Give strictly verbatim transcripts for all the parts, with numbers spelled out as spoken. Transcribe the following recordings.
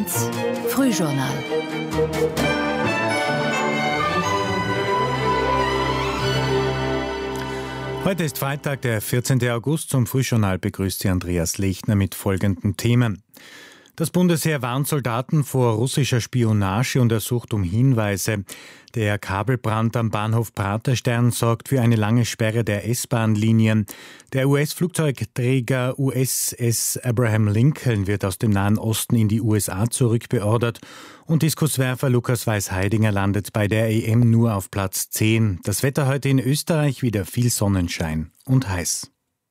eins Frühjournal. Heute ist Freitag, der vierzehnten August. Zum Frühjournal begrüßt Sie Andreas Lechner mit folgenden Themen. Das Bundesheer warnt Soldaten vor russischer Spionage und ersucht um Hinweise. Der Kabelbrand am Bahnhof Praterstern sorgt für eine lange Sperre der S-Bahn-Linien. Der U S-Flugzeugträger U S S Abraham Lincoln wird aus dem Nahen Osten in die U S A zurückbeordert. Und Diskuswerfer Lukas Weiß-Heidinger landet bei der E M nur auf Platz zehn. Das Wetter heute in Österreich wieder viel Sonnenschein und heiß.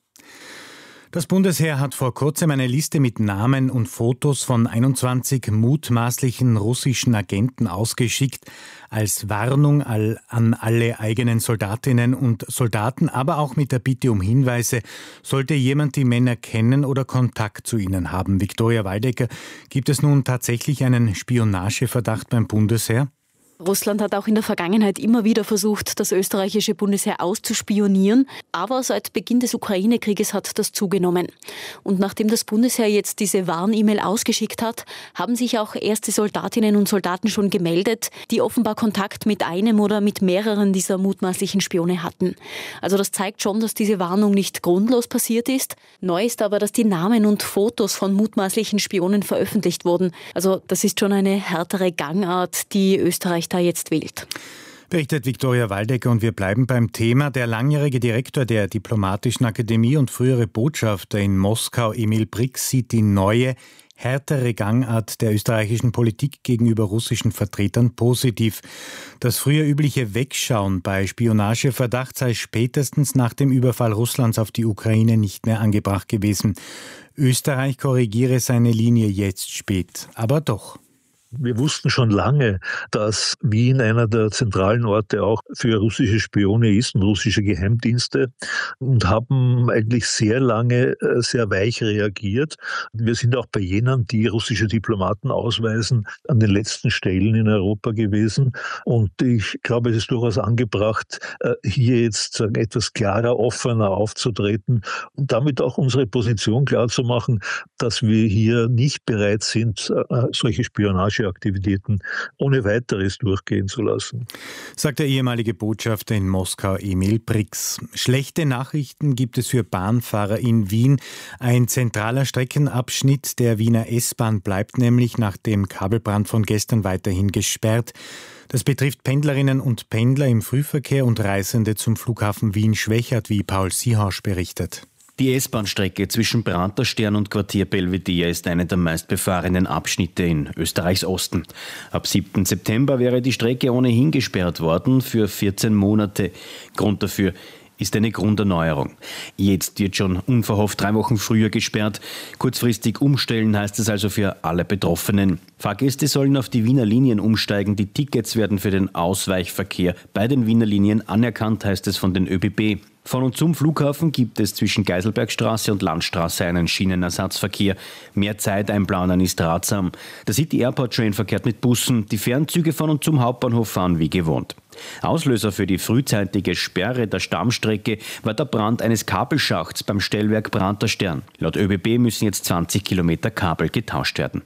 Das Bundesheer hat vor kurzem eine Liste mit Namen und Fotos von einundzwanzig mutmaßlichen russischen Agenten ausgeschickt, als Warnung an alle eigenen Soldatinnen und Soldaten, aber auch mit der Bitte um Hinweise, sollte jemand die Männer kennen oder Kontakt zu ihnen haben. Viktoria Waldecker, gibt es nun tatsächlich einen Spionageverdacht beim Bundesheer? Russland hat auch in der Vergangenheit immer wieder versucht, das österreichische Bundesheer auszuspionieren. Aber seit Beginn des Ukraine-Krieges hat das zugenommen. Und nachdem das Bundesheer jetzt diese Warn-E-Mail ausgeschickt hat, haben sich auch erste Soldatinnen und Soldaten schon gemeldet, die offenbar Kontakt mit einem oder mit mehreren dieser mutmaßlichen Spione hatten. Also das zeigt schon, dass diese Warnung nicht grundlos passiert ist. Neu ist aber, dass die Namen und Fotos von mutmaßlichen Spionen veröffentlicht wurden. Also das ist schon eine härtere Gangart, die Österreich da jetzt wählt. Berichtet Viktoria Waldecker, und wir bleiben beim Thema. Der langjährige Direktor der Diplomatischen Akademie und frühere Botschafter in Moskau, Emil Brix, sieht die neue, härtere Gangart der österreichischen Politik gegenüber russischen Vertretern positiv. Das früher übliche Wegschauen bei Spionageverdacht sei spätestens nach dem Überfall Russlands auf die Ukraine nicht mehr angebracht gewesen. Österreich korrigiere seine Linie jetzt spät, aber doch. Wir wussten schon lange, dass Wien einer der zentralen Orte auch für russische Spione ist und russische Geheimdienste, und haben eigentlich sehr lange sehr weich reagiert. Wir sind auch bei jenen, die russische Diplomaten ausweisen, an den letzten Stellen in Europa gewesen. Und ich glaube, es ist durchaus angebracht, hier jetzt sagen, etwas klarer, offener aufzutreten und damit auch unsere Position klarzumachen, dass wir hier nicht bereit sind, solche Spionage Aktivitäten ohne weiteres durchgehen zu lassen. Sagt der ehemalige Botschafter in Moskau Emil Brix. Schlechte Nachrichten gibt es für Bahnfahrer in Wien. Ein zentraler Streckenabschnitt der Wiener S-Bahn bleibt nämlich nach dem Kabelbrand von gestern weiterhin gesperrt. Das betrifft Pendlerinnen und Pendler im Frühverkehr und Reisende zum Flughafen Wien-Schwechat, wie Paul Siehaus berichtet. Die S-Bahn-Strecke zwischen Praterstern und Quartier Belvedere ist eine der meistbefahrenen Abschnitte in Österreichs Osten. Ab siebten September wäre die Strecke ohnehin gesperrt worden für vierzehn Monate. Grund dafür ist eine Grunderneuerung. Jetzt wird schon unverhofft drei Wochen früher gesperrt. Kurzfristig umstellen heißt es also für alle Betroffenen. Fahrgäste sollen auf die Wiener Linien umsteigen. Die Tickets werden für den Ausweichverkehr bei den Wiener Linien anerkannt, heißt es von den ÖBB. Von und zum Flughafen gibt es zwischen Geiselbergstraße und Landstraße einen Schienenersatzverkehr. Mehr Zeit einplanen ist ratsam. Der City Airport Train verkehrt mit Bussen. Die Fernzüge von und zum Hauptbahnhof fahren wie gewohnt. Auslöser für die frühzeitige Sperre der Stammstrecke war der Brand eines Kabelschachts beim Stellwerk Praterstern. Laut ÖBB müssen jetzt zwanzig Kilometer Kabel getauscht werden.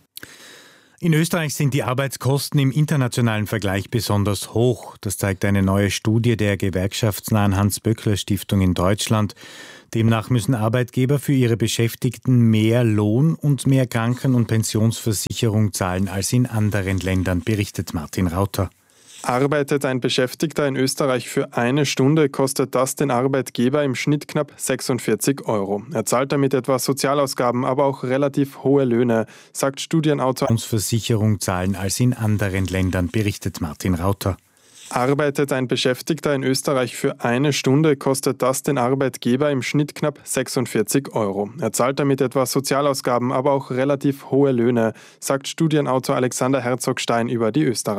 In Österreich sind die Arbeitskosten im internationalen Vergleich besonders hoch. Das zeigt eine neue Studie der gewerkschaftsnahen Hans-Böckler-Stiftung in Deutschland. Demnach müssen Arbeitgeber für ihre Beschäftigten mehr Lohn und mehr Kranken- und Pensionsversicherung zahlen als in anderen Ländern, berichtet Martin Rauter. Arbeitet ein Beschäftigter in Österreich für eine Stunde, kostet das den Arbeitgeber im Schnitt knapp sechsundvierzig Euro. Er zahlt damit etwa Sozialausgaben, aber auch relativ hohe Löhne, sagt Studienautor. Versicherung zahlen als in anderen Ländern, berichtet Martin Rauter. Arbeitet ein Beschäftigter in Österreich für eine Stunde, kostet das den Arbeitgeber im Schnitt knapp sechsundvierzig Euro. Er zahlt damit etwa Sozialausgaben, aber auch relativ hohe Löhne, sagt Studienautor Alexander Herzogstein über die Österreich.